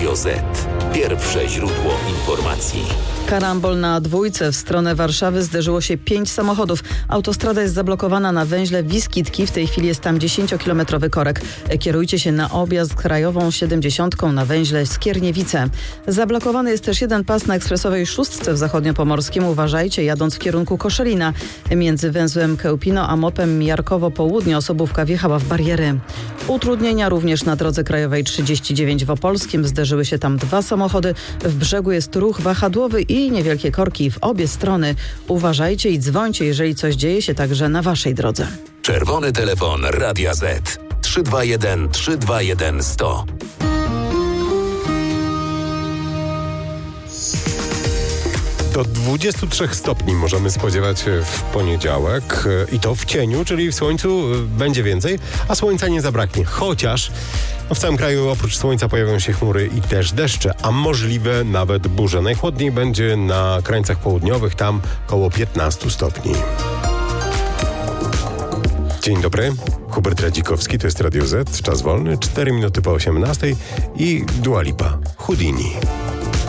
Radio Z. Pierwsze źródło informacji. Karambol na dwójce w stronę Warszawy zderzyło się 5 samochodów. Autostrada jest zablokowana na węźle Wiskitki. W tej chwili jest tam 10-kilometrowy korek. Kierujcie się na objazd krajową 70 na węźle Skierniewice. Zablokowany jest też jeden pas na ekspresowej szóstce w zachodniopomorskim. Uważajcie, jadąc w kierunku Koszalina. Między węzłem Kełpino a mopem Jarkowo-Południe osobówka wjechała w bariery. Utrudnienia również na drodze krajowej 39 w Opolskim. Zderzyły się tam 2 samochody. W Brzegu jest ruch wahadłowy i niewielkie korki w obie strony. Uważajcie i dzwońcie, jeżeli coś dzieje się także na waszej drodze. Czerwony telefon Radia Z. 321 321 100. Do 23 stopni możemy spodziewać się w poniedziałek i to w cieniu, czyli w słońcu będzie więcej, a słońca nie zabraknie. Chociaż w całym kraju oprócz słońca pojawią się chmury i też deszcze, a możliwe nawet burze. Najchłodniej będzie na krańcach południowych, tam koło 15 stopni. Dzień dobry, Hubert Radzikowski, to jest Radio Z, czas wolny, 4 minuty po 18 i Dua Lipa, Houdini.